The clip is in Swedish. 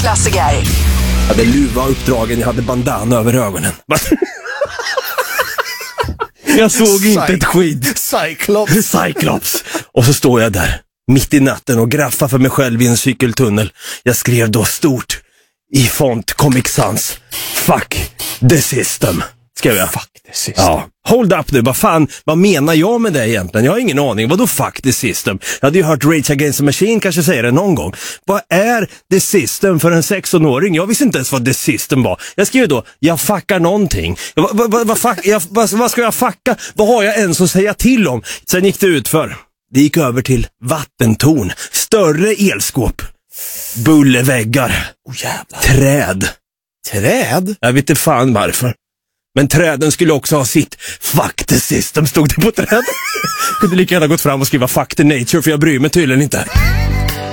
klassiker. Jag hade luva uppdragen, jag hade bandana över ögonen. Jag såg inte ett skit. Cyclops. Och så står jag där, mitt i natten och graffar för mig själv i en cykeltunnel. Jag skrev då stort, i font Comic Sans, fuck the system. Skrev jag. Fuck the system. Ja. Hold up nu, vad menar jag med det egentligen? Jag har ingen aning. Vadå fuck the system? Jag hade ju hört Rage Against the Machine kanske säga det någon gång. Vad är the system för en 16-åring? Jag visste inte ens vad the system var. Jag skrev då, jag fuckar någonting. Vad ska jag fucka? Vad har jag ens att säga till om? Sen gick det utför. Det gick över till vattentorn, större elskåp, bullerväggar, träd. Träd? Jag vet inte fan varför. Men träden skulle också ha sitt fuck the system, stod det på träden. Kunde lika gärna gått fram och skriva fuck the nature, för jag bryr mig tydligen inte.